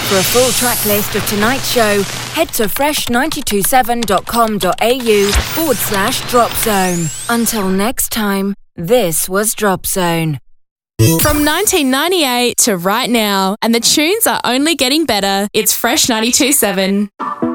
For a full track list of tonight's show, head to fresh927.com.au/Drop Zone. Until next time, this was Drop Zone. From 1998 to right now, and the tunes are only getting better. It's Fresh 92.7.